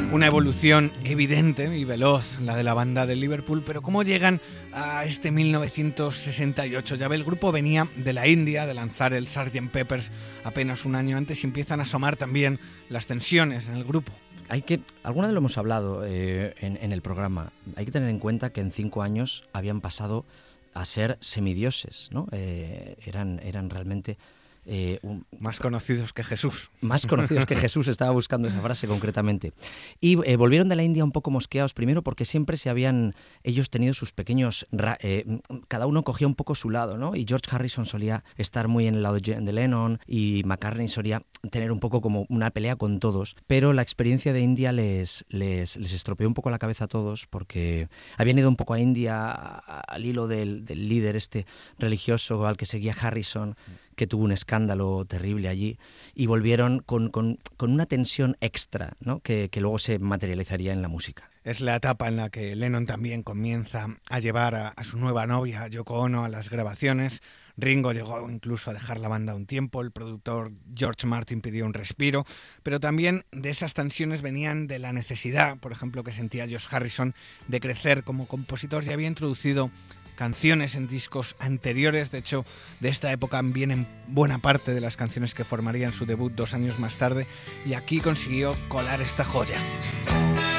Una evolución evidente y veloz, la de la banda de Liverpool, pero ¿cómo llegan a este 1968? Ya ve, el grupo venía de la India, de lanzar el Sgt. Pepper's apenas un año antes, y empiezan a asomar también las tensiones en el grupo. Alguna vez lo hemos hablado en el programa, hay que tener en cuenta que en 5 años habían pasado a ser semidioses, ¿no? Eran realmente... más conocidos que Jesús. Más conocidos que Jesús, estaba buscando esa frase concretamente. Y volvieron de la India un poco mosqueados, primero porque siempre se habían ellos tenido sus pequeños... cada uno cogía un poco su lado, ¿no? Y George Harrison solía estar muy en el lado de Lennon y McCartney solía tener un poco como una pelea con todos. Pero la experiencia de India les estropeó un poco la cabeza a todos, porque habían ido un poco a India al hilo del líder religioso al que seguía Harrison, que tuvo un escándalo terrible allí, y volvieron con una tensión extra, ¿no? que luego se materializaría en la música. Es la etapa en la que Lennon también comienza a llevar a su nueva novia, Yoko Ono, a las grabaciones. Ringo llegó incluso a dejar la banda un tiempo, el productor George Martin pidió un respiro, pero también de esas tensiones venían de la necesidad, por ejemplo, que sentía George Harrison de crecer como compositor, y había introducido canciones en discos anteriores. De hecho, de esta época vienen buena parte de las canciones que formarían su debut 2 años más tarde, y aquí consiguió colar esta joya.